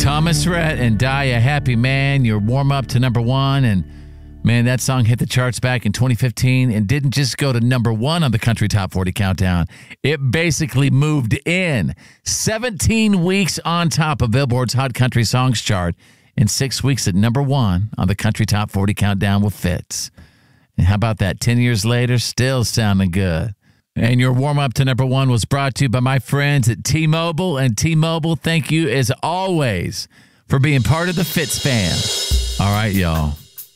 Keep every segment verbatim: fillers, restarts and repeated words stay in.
Thomas Rhett and Die a Happy Man, your warm up to number one. And man, that song hit the charts back in twenty fifteen and didn't just go to number one on the Country Top forty Countdown. It basically moved in seventeen weeks on top of Billboard's Hot Country Songs chart and six weeks at number one on the Country Top forty Countdown with Fitz. And how about that? ten years later, still sounding good. And your warm-up to number one was brought to you by my friends at T-Mobile. And T-Mobile, thank you as always for being part of the Fitz fam. All right, y'all.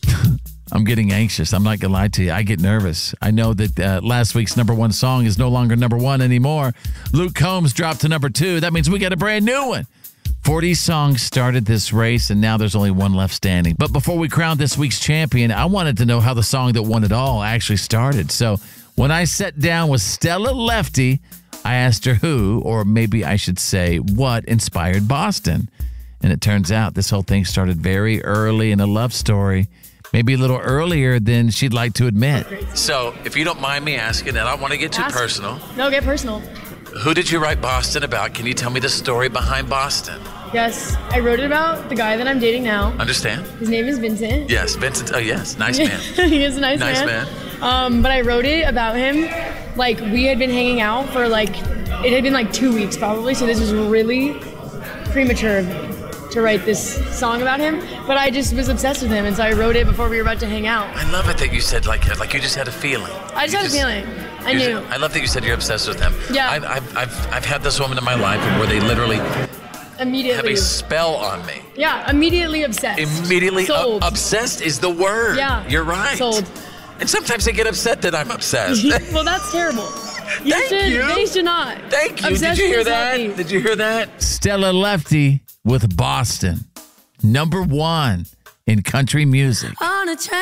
I'm getting anxious. I'm not going to lie to you. I get nervous. I know that uh, last week's number one song is no longer number one anymore. Luke Combs dropped to number two. That means we got a brand new one. forty songs started this race, and now there's only one left standing. But before we crown this week's champion, I wanted to know how the song that won it all actually started. So when I sat down with Stella Lefty, I asked her who, or maybe I should say what, inspired Boston. And it turns out this whole thing started very early in a love story, maybe a little earlier than she'd like to admit. So if you don't mind me asking, and I don't want to get too Ask. personal. No, get personal. Who did you write Boston about? Can you tell me the story behind Boston? Yes, I wrote it about the guy that I'm dating now. Understand? His name is Vincent. Yes, Vincent. Oh, yes. Nice man. He is a nice, Nice man. man. Um, but I wrote it about him. Like, we had been hanging out for like, it had been like two weeks probably. So this was really premature of me to write this song about him. But I just was obsessed with him. And so I wrote it before we were about to hang out. I love it that you said like like you just had a feeling. I just You had a feeling. I you knew. just- I love that you said you're obsessed with him. Yeah. I've, I've, I've, I've had this woman in my life where they literally have Immediately. a spell on me. Yeah, immediately obsessed. Immediately Sold. ob- obsessed is the word. Yeah. You're right. Sold. And sometimes they get upset that I'm obsessed. Well, that's terrible. You Thank should, you. They should not. Thank you. Obsession Did you hear is that? healthy. Did you hear that? Stella Lefty with Boston. Number one in country music. On a train.